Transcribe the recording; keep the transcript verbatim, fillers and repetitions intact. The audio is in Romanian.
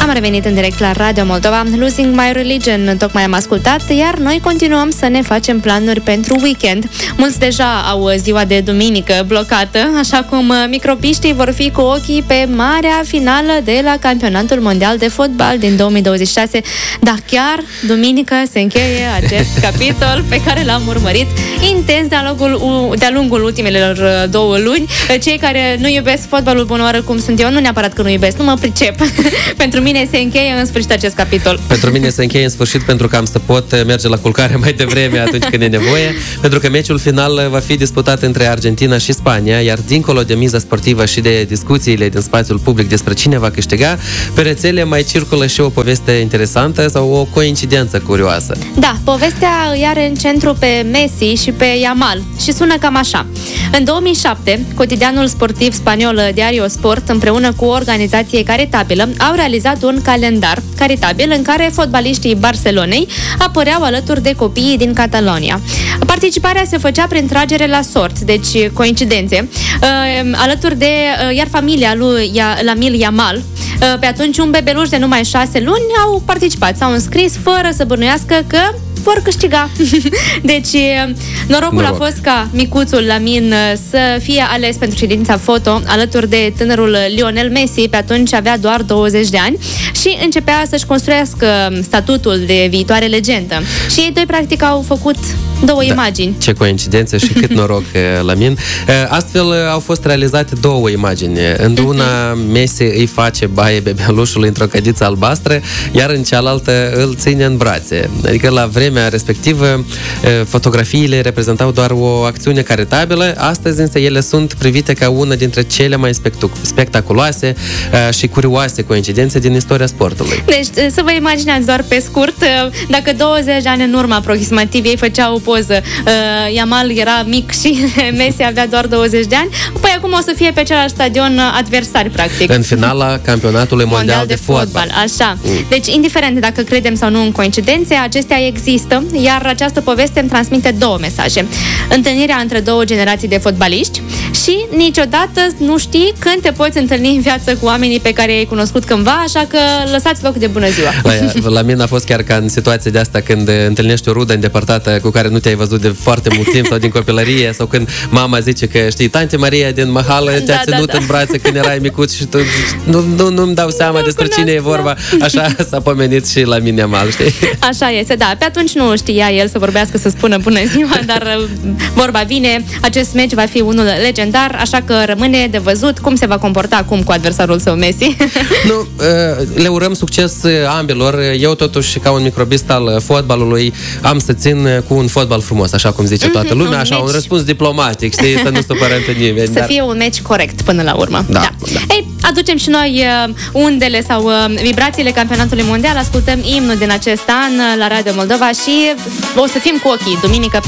Am revenit în direct la Radio Moldova. Losing My Religion tocmai am ascultat, iar noi continuăm să ne facem planuri pentru weekend. Mulți deja au ziua de duminică blocată, așa cum microbiștii vor fi cu ochii pe marea finală de la Campionatul Mondial de Fotbal din două mii douăzeci și șase. Da, chiar duminică se încheie acest capitol pe care l-am urmărit intens de-a lungul, de-a lungul ultimelor două luni. Cei care nu iubesc fotbalul bunoară cum sunt eu, nu neapărat că nu iubesc, nu mă pricep. Pentru mine se încheie în sfârșit acest capitol. Pentru mine se încheie în sfârșit pentru că am să pot merge la culcare mai devreme atunci când e nevoie, pentru că meciul final va fi disputat între Argentina și Spania, iar dincolo de miza sportivă și de discuțiile din spațiul public despre cine va câștiga, pe rețele mai circulă și o poveste interesantă sau o coincidență curioasă. Da, povestea îi are în centru pe Messi și pe Yamal și sună cam așa. În două mii șapte, cotidianul sportiv spaniol Diario Sport, împreună cu o organizație caritabilă, au realizat un calendar caritabil în care fotbaliștii Barcelonei apăreau alături de copiii din Catalonia. Participarea se făcea prin tragere la sort, deci coincidențe, alături de, iar familia lui Lamine Yamal, pe atunci un bebeluș de numai șase luni, au participat, s-au înscris fără să bănuiască că vor câștiga. Deci, norocul Noroc. a fost ca micuțul Lamin să fie ales pentru ședința foto alături de tânărul Lionel Messi, pe atunci avea doar douăzeci de ani și începea să-și construiască statutul de viitoare legendă. Și ei doi, practic, au făcut două da, imagini. Ce coincidență și cât noroc, Lamin. Astfel au fost realizate două imagini. În una, Messi îi face baie bebelușului într-o cădiță albastră, iar în cealaltă îl ține în brațe. Adică la vremea respectivă, fotografiile reprezentau doar o acțiune caritabilă, astăzi însă ele sunt privite ca una dintre cele mai spectaculoase și curioase coincidențe din istoria sportului. Deci, să vă imaginați doar pe scurt, dacă douăzeci de ani în urmă aproximativ ei făceau o poză, Yamal era mic și Messi avea doar douăzeci de ani, păi acum o să fie pe același stadion adversari, practic. În finala campionatului mondial, mondial de, de fotbal. fotbal. Așa. Mm. Deci, indiferent dacă credem sau nu în coincidențe, acestea există, iar această poveste îmi transmite două mesaje. Întâlnirea între două generații de fotbaliști și niciodată nu știi când te poți întâlni în viață cu oamenii pe care i-ai cunoscut cândva, așa că lăsați loc de bună ziua. La, la mine a fost chiar ca în situația de asta când întâlnești o rudă îndepărtată cu care nu te-ai văzut de foarte mult timp sau din copilărie, sau când mama zice că, știi, tante Maria din Mahală te-a da, ținut da, da. în brațe când erai micuț și tu nu, nu, nu-mi dau seama nu despre cunosc, cine e vorba. Așa s-a pomenit și la mine Yamal, știi? Așa este, da. Pe atunci nu știa el să vorbească, să spună bună ziua, dar vorba vine, acest meci va fi unul legendar, așa că rămâne de văzut cum se va comporta acum cu adversarul său Messi. Nu, le urăm succes ambelor. Eu totuși, ca un microbist al fotbalului, am să țin cu un fotbal frumos, așa cum zice toată lumea, un așa meci... un răspuns diplomatic, știi, să nu supărăm pe nimeni. Să dar... fie un meci corect până la urmă. Da, da. Da. Ei, aducem și noi undele sau vibrațiile campionatului mondial, ascultăm imnul din acest an la Radio Moldova și o să fim cu ochii duminică